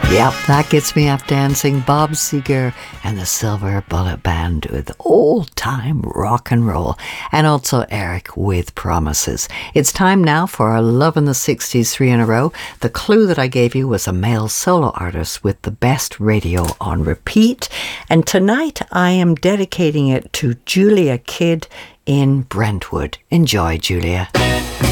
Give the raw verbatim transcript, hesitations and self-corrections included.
Yep, that gets me up dancing. Bob Seger and the Silver Bullet Band with old-time rock and roll. And also Eric with Promises. It's time now for our Love in the sixties three in a row. The clue that I gave you was a male solo artist with the best radio on repeat. And tonight I am dedicating it to Julia Kidd in Brentwood. Enjoy, Julia.